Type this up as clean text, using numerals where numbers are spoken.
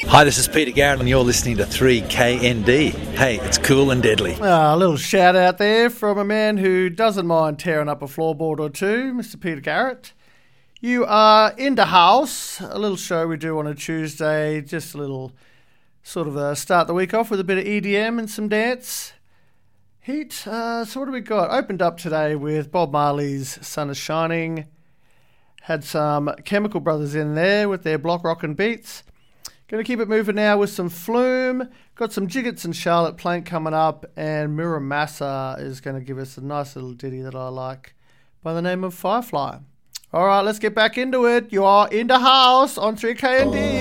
Hi, this is Peter Garrett and you're listening to 3KND. Hey, it's cool and deadly. A little shout out there from a man who doesn't mind tearing up a floorboard or two, Mr. Peter Garrett. You are in the house, a little show we do on a Tuesday, just a little sort of start the week off with a bit of EDM and some dance. Heat, so what do we got? Opened up today with Bob Marley's Sun is Shining. Had some Chemical Brothers in there with their block rockin' beats. Going to keep it moving now with some Flume. Got some Jiggets and Charlotte Plank coming up. And Mira Massa is going to give us a nice little ditty that I like by the name of Firefly. All right, let's get back into it. You are in the house on 3KND.